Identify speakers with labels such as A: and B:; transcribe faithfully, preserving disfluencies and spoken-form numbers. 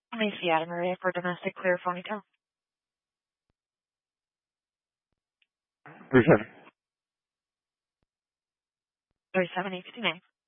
A: Macy Adam Maria for domestic clear phony tone.
B: Three seven.
A: thirty-seven eight fifty-nine.